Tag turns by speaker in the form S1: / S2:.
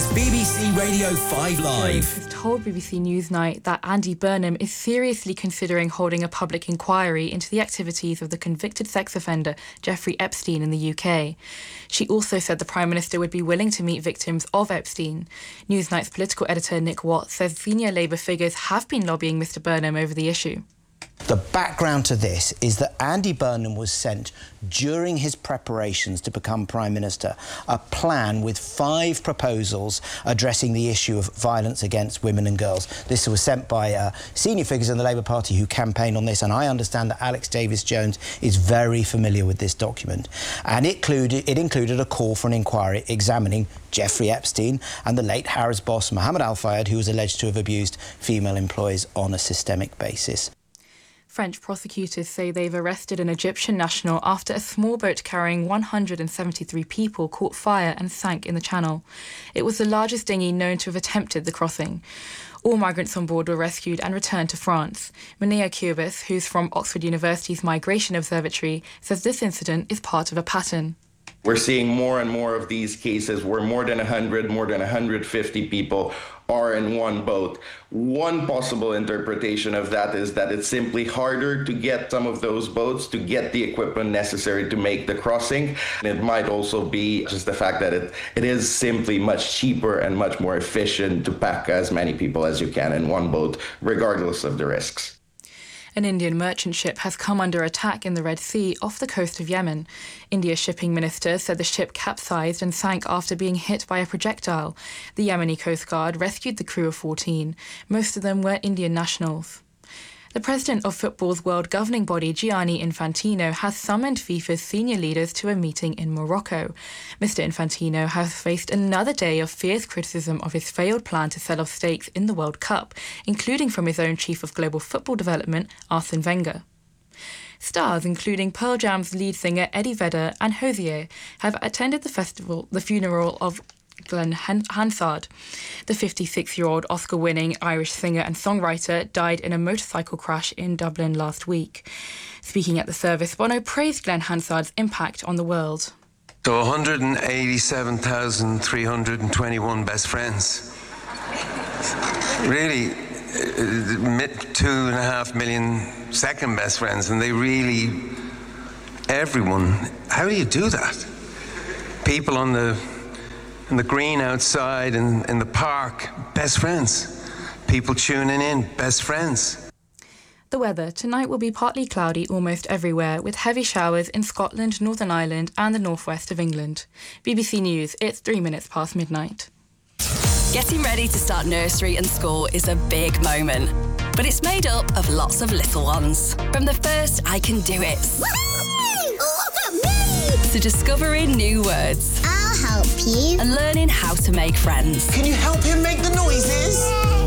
S1: BBC Radio 5 Live
S2: has told BBC Newsnight that Andy Burnham is seriously considering holding a public inquiry into the activities of the convicted sex offender Jeffrey Epstein in the UK. She also said the Prime Minister would be willing to meet victims of Epstein. Newsnight's political editor Nick Watt says senior Labour figures have been lobbying Mr Burnham over the issue.
S3: The background to this is that Andy Burnham was sent, during his preparations to become Prime Minister, a plan with 5 proposals addressing the issue of violence against women and girls. This was sent by senior figures in the Labour Party who campaigned on this, and I understand that Alex Davis-Jones is very familiar with this document. And it included a call for an inquiry examining Jeffrey Epstein and the late Harrods boss Mohammed Al Fayed, who was alleged to have abused female employees on a systemic basis.
S2: French prosecutors say they've arrested an Egyptian national after a small boat carrying 173 people caught fire and sank in the Channel. It was the largest dinghy known to have attempted the crossing. All migrants on board were rescued and returned to France. Minea Kurbis, who's from Oxford University's Migration Observatory, says this incident is part of a pattern.
S4: We're seeing more and more of these cases where more than 100, more than 150 people are in one boat. One possible interpretation of that is that it's simply harder to get some of those boats to get the equipment necessary to make the crossing. It might also be just the fact that it is simply much cheaper and much more efficient to pack as many people as you can in one boat, regardless of the risks.
S2: An Indian merchant ship has come under attack in the Red Sea off the coast of Yemen. India's shipping minister said the ship capsized and sank after being hit by a projectile. The Yemeni Coast Guard rescued the crew of 14. Most of them were Indian nationals. The president of football's world governing body, Gianni Infantino, has summoned FIFA's senior leaders to a meeting in Morocco. Mr Infantino has faced another day of fierce criticism of his failed plan to sell off stakes in the World Cup, including from his own chief of global football development, Arsene Wenger. Stars, including Pearl Jam's lead singer Eddie Vedder and Hozier, have attended the funeral of Glenn Hansard. The 56-year-old Oscar-winning Irish singer and songwriter died in a motorcycle crash in Dublin last week. Speaking at the service, Bono praised Glenn Hansard's impact on the world.
S5: So 187,321 best friends. Really, 2.5 million second best friends, and everyone, how do you do that? People in the green outside and in the park, best friends. People tuning in, best friends.
S2: The weather tonight will be partly cloudy almost everywhere, with heavy showers in Scotland, Northern Ireland and the northwest of England. BBC News, it's 3 minutes past midnight.
S6: Getting ready to start nursery and school is a big moment, but it's made up of lots of little ones. From the first I can do it, to discovering new words.
S7: I'll help you.
S6: And learning how to make friends.
S8: Can you help him make the noises?